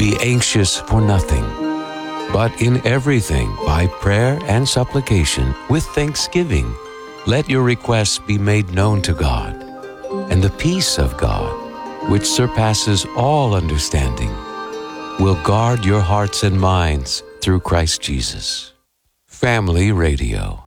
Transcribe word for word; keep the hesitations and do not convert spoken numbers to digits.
Be anxious for nothing, but in everything, by prayer and supplication, with thanksgiving, let your requests be made known to God. And the peace of God, which surpasses all understanding, will guard your hearts and minds through Christ Jesus. Family Radio.